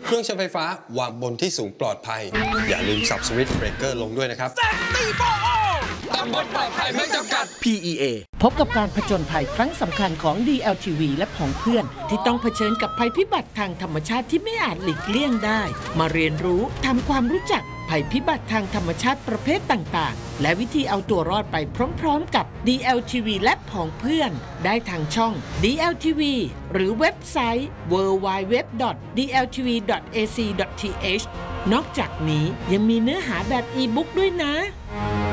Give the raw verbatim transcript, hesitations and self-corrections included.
เครื่องใช้ไฟฟ้าวางบนที่สูงปลอดภัยอย่าลืมสับสวิตช์เบรกเกอร์ลงด้วยนะครับตำบลปลอดภัยไม่จำกัดพี อี เอพบกับการผจญภัยครั้งสำคัญของ ดี แอล ที วี และผองเพื่อนที่ต้องเผชิญกับภัยพิบัติทางธรรมชาติที่ไม่อาจหลีกเลี่ยงได้มาเรียนรู้ทำความรู้จักภัยพิบัติทางธรรมชาติประเภทต่างๆและวิธีเอาตัวรอดไปพร้อมๆกับ ดี แอล ที วี และผองเพื่อนได้ทางช่อง ดี แอล ที วี หรือเว็บไซต์ ดับเบิลยู ดับเบิลยู ดับเบิลยู ดอท ดี แอล ที วี ดอท เอ ซี ดอท ที เอช นอกจากนี้ยังมีเนื้อหาแบบอีบุ๊กด้วยนะ